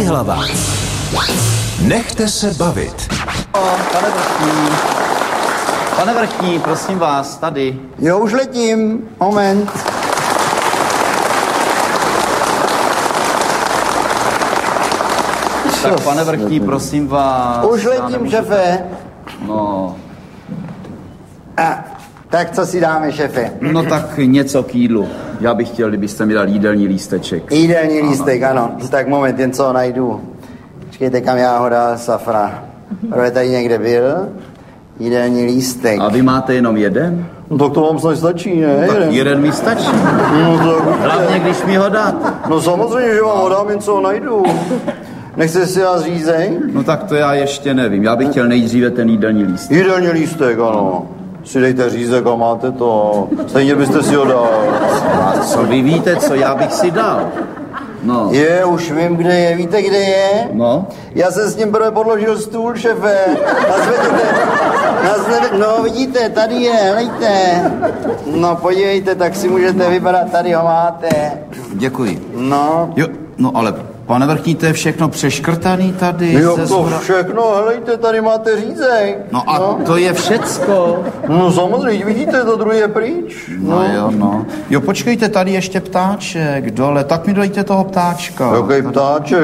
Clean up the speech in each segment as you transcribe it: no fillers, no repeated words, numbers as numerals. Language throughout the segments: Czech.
hlava. Nechte se bavit. Pane Vrchní, prosím vás, tady. Jo, už letím. Moment. Tak pane Vrchní, prosím vás. Už letím, šefe. No. Tak co si dáme, šefe? No tak něco k jídlu. Já bych chtěl, kdybyste mi dal jídelní lísteček. Jídelní lístek, ano. Tak moment, jen co ho najdu. Počkejte, kam já ho dal, Safra. Prvé tady někde byl. Jídelní lístek. A vy máte jenom jeden? No tak to vám snad stačí, ne? Tak jeden mi stačí. No tak... Hlavně, když mi ho dáte. No samozřejmě, že vám ho dám, jen co ho najdu. Nechce si vás řízej? No tak to já ještě nevím. Já bych chtěl nejdříve ten jídelní lístek. Jídelní lístek, ano. Si dejte řízek a máte to. Stejně byste si ho dal. A co vy víte, co já bych si dal? No. Už vím, kde je. Víte, kde je? No. Já jsem s ním prvé podložil stůl, šefe. No, vidíte, tady je, hejte. No, podívejte, tak si můžete vybrat, tady ho máte. Děkuji. No. Jo, no ale pane Vrchní, to je všechno přeškrtaný tady. Jo, to všechno, helejte, tady máte řízek. No a to je všecko. No samozřejmě, vidíte, to druhé je pryč. No jo, no. Jo, počkejte, tady ještě ptáček dole, tak mi dejte toho ptáčka. Jaký ptáček,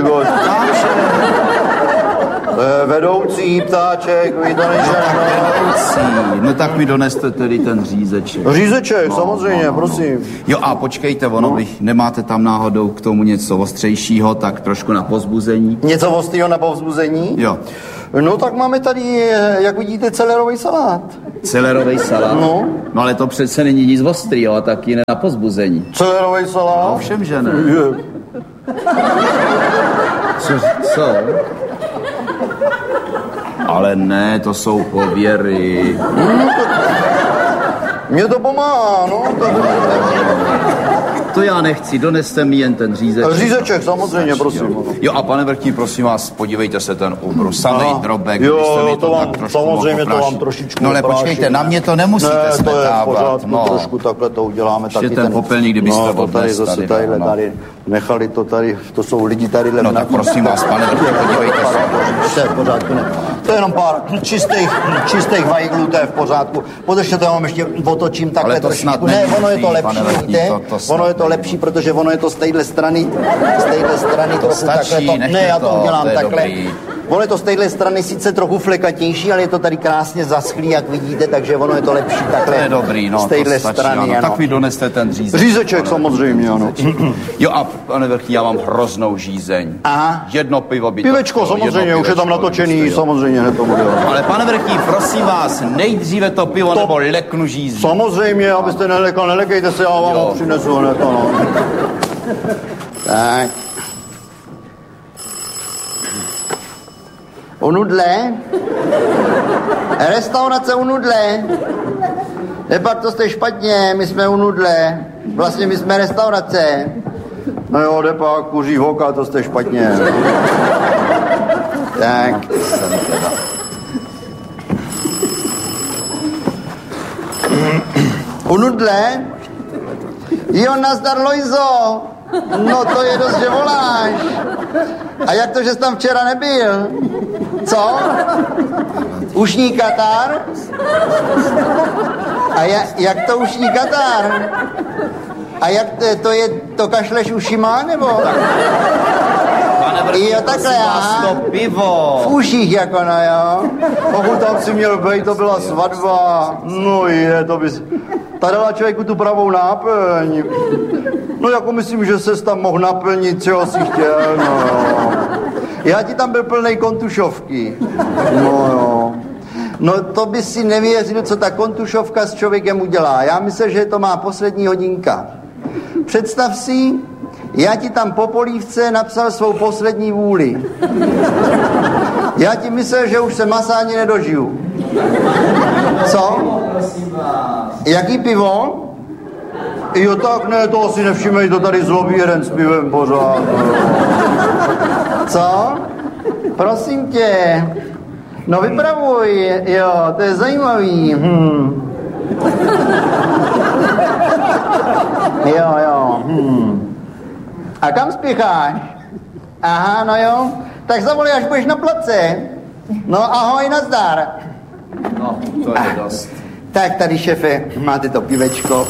vedoucí ptáček, vy to No tak mi doneste tedy ten řízeček. Řízeček, no, samozřejmě, no, prosím. Jo a počkejte, nemáte tam náhodou k tomu něco ostřejšího, tak trošku na povzbuzení. Něco ostrýho na povzbuzení? Jo. No tak máme tady, jak vidíte, celerový salát. Celerový salát? No. No ale to přece není nic ostrýho, a tak jiné na povzbuzení. Celerový salát? No, ovšem, že ne. Co? Ale ne, to jsou pověry. Mně to pomáhá, no. To já nechci, doneste mi jen ten řízeček. Řízeček, samozřejmě, prosím. Jo, a pane Vrchní, prosím vás, podívejte se ten ubrus, samej drobek, jo, mi to vám, samozřejmě to vám trošičku no ale počkejte, na mě to nemusíte smetávat. Ne, to je v pořádku, no. Trošku takhle to uděláme. Ještě taky ten popelník, kdybyste no, tady zase tady, nechali to tady, to jsou lidi tady. No tak prosím vás, pane Vrchní, podívejte se. To je v pořádku, ne. To je jenom pár čistých vajglů, to je v pořádku. Podržte, to já vám ještě otočím takhle trošičku. Ne, ono je to lepší, víte? Ono je to lepší, protože ono je to z téhle strany trochu takhle to. Ne, já to udělám takhle. Ono je to z téhle strany sice trochu flekatější, ale je to tady krásně zaschlý, jak vidíte, takže ono je to lepší takhle. To je dobrý, no, z téhle strany, ano. Tak mi doneste ten řízek. Řízeček samozřejmě, ano. Jo a pane Vrchní, já mám hroznou žízeň. Aha. Jedno pivo by Pivečko, samozřejmě, už je tam natočený, samozřejmě, ne tomu dělám. Ale pane Vrchní, prosím vás, nejdříve to pivo nebo leknu žízeň. Samozřejmě, abyste nelekal, nelekejte se, já vám ho přinesu, ne to, no. Tak. U Nudle? Restaurace u Nudle? Nepak, to jste špatně, my jsme u Nudle. Vlastně my jsme restaurace. No jo, Depak, kuří voka, to jste špatně. Tak. U Nudle? Jo, nazdar, Lojzo. No to je dost, že voláš. A jak to, že jsi tam včera nebyl? Co? Ušní katar? A jak to ušní katar? A jak to kašleš ušima, nebo? Pane Vrchní, jo, takhle, to pivo. V uších, jako no, jo. Pokud tam si měl být, to byla svatba. No je, to bys... Ta dala člověku tu pravou náplň. No jako myslím, že ses tam mohl naplnit, čeho si chtěl, no jo. Já ti tam byl plnej kontušovky. No jo. No to by si nevěřil, co ta kontušovka s člověkem udělá. Já myslím, že to má poslední hodinka. Představ si, já ti tam po polívce napsal svou poslední vůli. Já ti myslel, že už se masa ani nedožiju. Co? Jaký pivo? Jo, tak ne, to si nevšimej, to tady zlobí jeden s pivem pořád. Co? Prosím tě. No vypravuj, jo, to je zajímavý. Jo. A kam spěcháš? Aha, no jo. Tak zavolej, až budeš na place. No ahoj, nazdar. No, to je dost. Tak tady, šefe, máte to pivečko.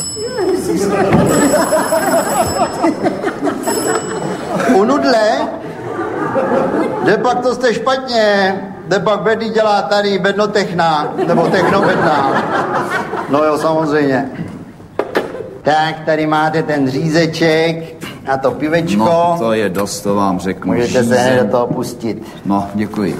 U nudle, kde pak to jste špatně, kde pak bedny dělá tady bednotechna, nebo technobedna. No jo, samozřejmě. Tak, tady máte ten řízeček a to pivečko. No, to je dost, to vám řeknu. Můžete se hned do toho pustit. No, děkuji.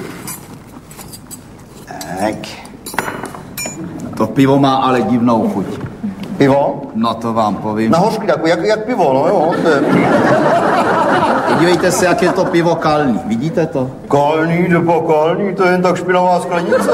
Tak. To pivo má ale divnou chuť. Pivo? No, to vám povím. Na hořky, jak pivo, no jo. Podívejte se, jak je to pivo kalný. Vidíte to? Kalný, nebo kalný, to je jen tak špinavá sklenice.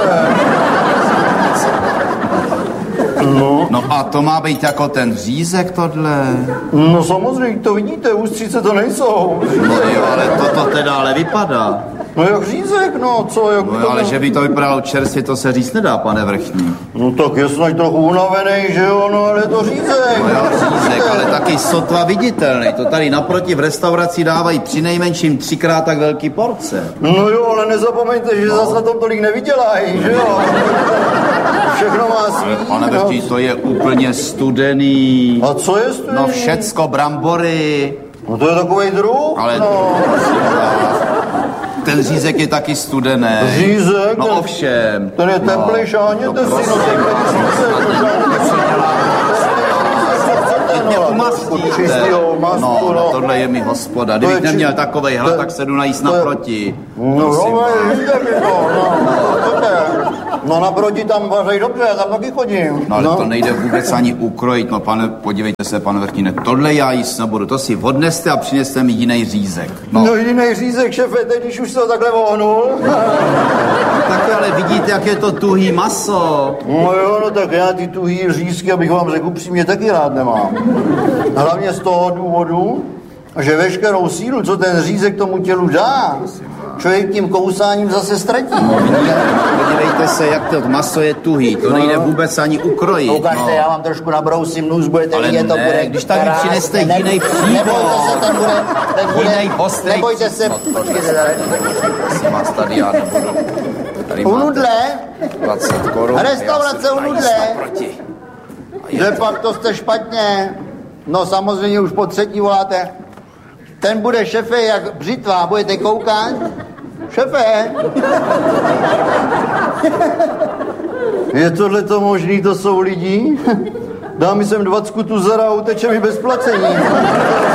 No a to má být jako ten řízek tohle. No samozřejmě, to vidíte, ústřice to nejsou. No jo, ale toto teda ale vypadá. No jak řízek, no, co, jak No jo, ale že by to vypadalo čerstvě, to se říct nedá, pane vrchní. No tak je snad trochu unavený, že jo, no ale je to řízek. No jo, řízek, ale taky sotva viditelný. To tady naproti v restauraci dávají přinejmenším 3x tak velký porce. No jo, ale nezapomeňte, že zase na tom tolik nevydělají, že jo. Všechno má svý. Pane vrchní, to je úplně studený. A co je studený? No všecko, brambory. No to je takovej druh, Ale no. Ten řízek je taky studený. Řízek? No ovšem. Ten je teplý, šáhněte si, no Mě umastíte. Čistýho masku, No, tohle je mi hospoda. Kdybych neměl takovej hlad, tak se jdu najíst naproti. No, vidíte mi to, no naproti tam vařej dobře, já tam taky chodím. No, ale to nejde vůbec ani ukrojit. No, pane, podívejte se, pane vrchní, tohle já jíst nebudu. To si odneste a přineste mi jiný řízek. No jiný řízek, šefe, teď když už se to takhle vohnul. Tak ale vidíte, jak je to tuhý maso. No jo, no tak já ty tuhý řízky, abych vám řekl upřímně, taky rád nemám. Hlavně z toho důvodu, že veškerou sílu, co ten řízek tomu tělu dá, člověk tím kousáním zase ztratí. No, podívejte se, jak to maso je tuhý. To nejde vůbec ani ukrojit. Ukažte, já vám trošku nabrousím nůz, budete ale vidět, to ne, bude když tady krásný. přineste jiný příbor. Nebojte se, ten bude Jiný ostrý. nebojte se. Si vás tady já nebudu. Tady U máte nudle, 20 korun. restaurace u nudle. Že pak to jste špatně. No samozřejmě už po třetí voláte. Ten bude, šefe, jak břitva, budete koukat? Šefe? Je tohleto možný, to jsou lidi? Dá mi sem 20 tu zara a uteče mi bez placení.